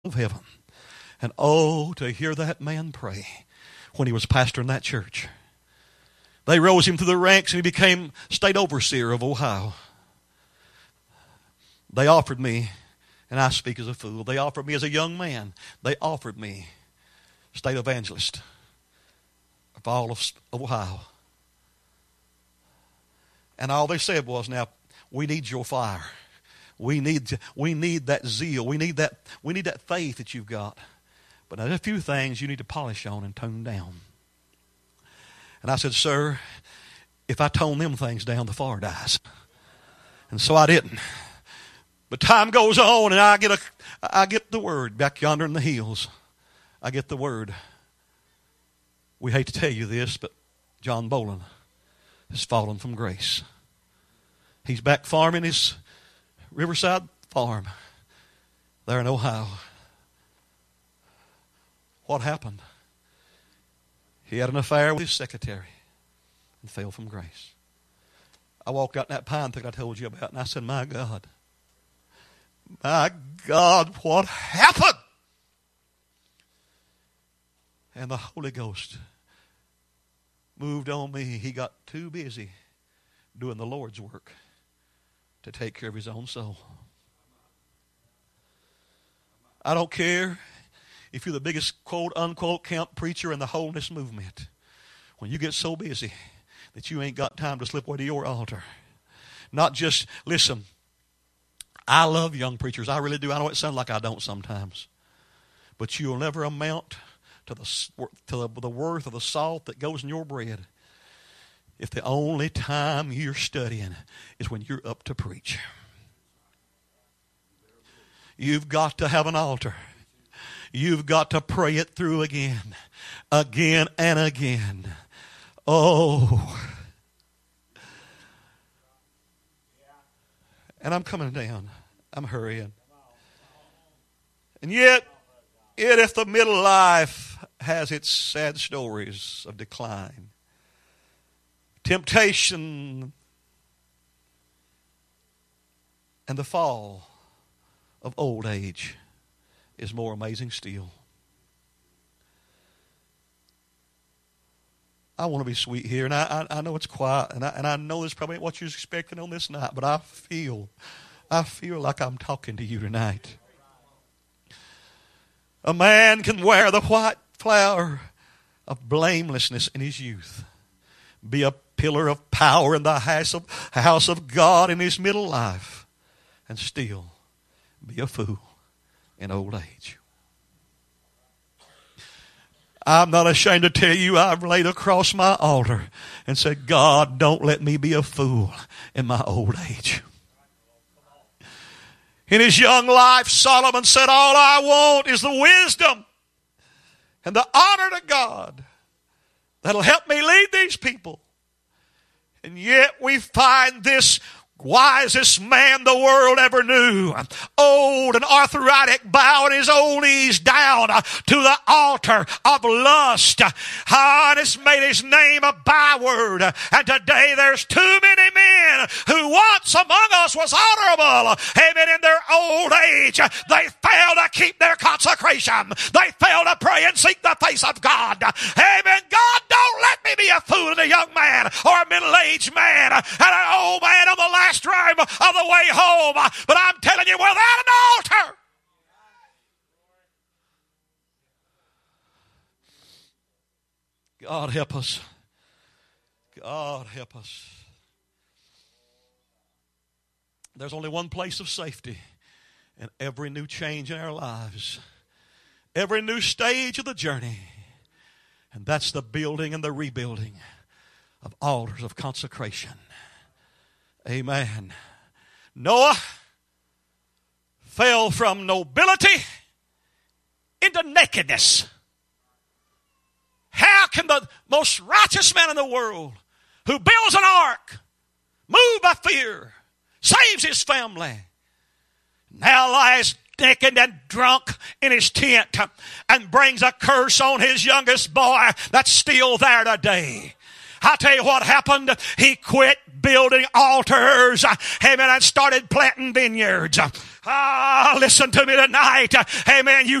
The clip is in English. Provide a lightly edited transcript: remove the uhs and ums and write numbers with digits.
of heaven. And oh, to hear that man pray when he was pastoring that church. They rose him through the ranks and he became state overseer of Ohio. They offered me, and I speak as a fool, they offered me as a young man, they offered me state evangelist of all of Ohio. And all they said was, now, we need your fire. We need that zeal. We need that faith that you've got. But there's a few things you need to polish on and tone down. And I said, sir, if I tone them things down, the fire dies. And so I didn't. But time goes on, and I get the word back yonder in the hills. I get the word. We hate to tell you this, but John Boland has fallen from grace. He's back farming his Riverside farm there in Ohio. What happened? He had an affair with his secretary and fell from grace. I walked out in that pine thicket I told you about, and I said, my God, what happened? And the Holy Ghost moved on me. He got too busy doing the Lord's work to take care of his own soul. I don't care if you're the biggest quote-unquote camp preacher in the holiness movement. When you get so busy that you ain't got time to slip away to your altar. Not just, listen, I love young preachers. I really do. I know it sounds like I don't sometimes. But you'll never amount to the worth of the salt that goes in your bread if the only time you're studying is when you're up to preach. You've got to have an altar. You've got to pray it through again and again. Oh. And I'm coming down. I'm hurrying. And yet if the middle life has its sad stories of decline, temptation, and the fall of old age is more amazing still. I want to be sweet here, and I know it's quiet, and I know this probably ain't what you're expecting on this night, but I feel like I'm talking to you tonight. A man can wear the white flower of blamelessness in his youth, be a pillar of power in the house of God in his middle life, and still be a fool in old age. I'm not ashamed to tell you I've laid across my altar and said, God, don't let me be a fool in my old age. In his young life, Solomon said, all I want is the wisdom and the honor to God that'll help me lead these people. And yet we find this wisest man the world ever knew, old and arthritic, bowing his old knees down to the altar of lust. And it's made his name a byword. And today there's too many men who once among us was honorable. Amen. In their old age, they fail to keep their consecration. They fail to pray and seek the face of God. Amen. God, don't let me be a fool and a young man or a middle-aged man and an old man on the last drive of the way home. But I'm telling you, without an altar, God help us. God help us. There's only one place of safety in every new change in our lives, every new stage of the journey, and that's the building and the rebuilding of altars of consecration. Amen. Noah fell from nobility into nakedness. How can the most righteous man in the world, who builds an ark, moved by fear, saves his family, now lies naked and drunk in his tent and brings a curse on his youngest boy that's still there today? I'll tell you what happened. He quit building altars, amen, and started planting vineyards. Listen to me tonight. Amen. You